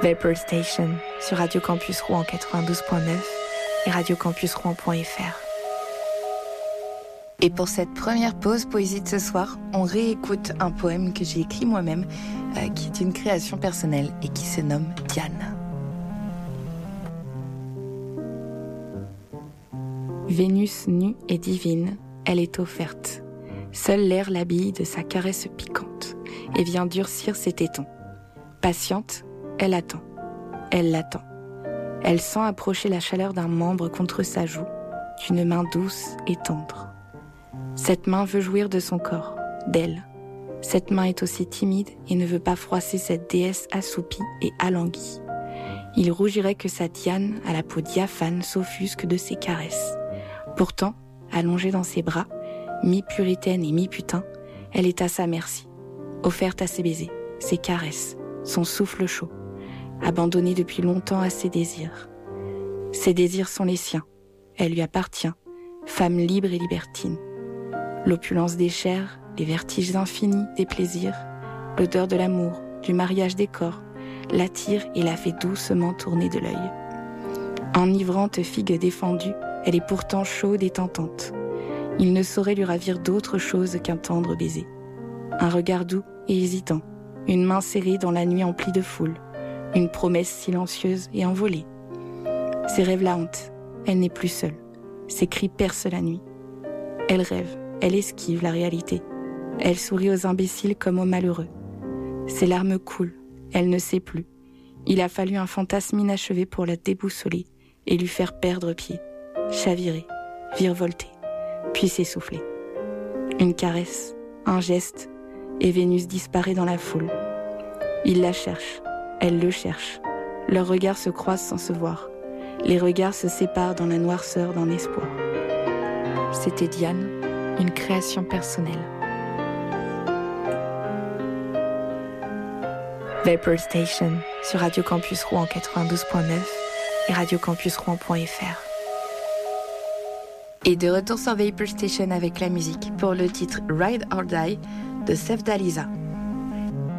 Vapor Station sur Radio Campus Rouen 92.9 et radiocampusrouen.fr. Et pour cette première pause poésie de ce soir, on réécoute un poème que j'ai écrit moi-même, qui est une création personnelle et qui se nomme Diane. Vénus nue et divine, elle est offerte. Seul l'air l'habille de sa caresse piquante et vient durcir ses tétons. Patiente, elle attend. Elle l'attend. Elle sent approcher la chaleur d'un membre contre sa joue, d'une main douce et tendre. Cette main veut jouir de son corps, d'elle. Cette main est aussi timide et ne veut pas froisser cette déesse assoupie et alanguie. Il rougirait que sa Diane, à la peau diaphane, s'offusque de ses caresses. Pourtant, allongée dans ses bras, mi-puritaine et mi-putain, elle est à sa merci, offerte à ses baisers, ses caresses, son souffle chaud, abandonnée depuis longtemps à ses désirs. Ses désirs sont les siens, elle lui appartient, femme libre et libertine. L'opulence des chairs, les vertiges infinis des plaisirs, l'odeur de l'amour, du mariage des corps, l'attire et la fait doucement tourner de l'œil. Enivrante figue défendue, elle est pourtant chaude et tentante. Il ne saurait lui ravir d'autre chose qu'un tendre baiser. Un regard doux et hésitant, une main serrée dans la nuit emplie de foule, une promesse silencieuse et envolée. Ses rêves la hantent, elle n'est plus seule. Ses cris percent la nuit. Elle rêve, elle esquive la réalité. Elle sourit aux imbéciles comme aux malheureux. Ses larmes coulent, elle ne sait plus. Il a fallu un fantasme inachevé pour la déboussoler et lui faire perdre pied, chavirer, virevolter, puis s'essouffler. Une caresse, un geste, et Vénus disparaît dans la foule. Il la cherche, elle le cherche. Leurs regards se croisent sans se voir. Les regards se séparent dans la noirceur d'un espoir. C'était Diane, une création personnelle. Vapor Station sur Radio Campus Rouen 92.9 et radiocampusrouen.fr. Et de retour sur Vapor Station avec la musique pour le titre Ride or Die de Sefdaliza.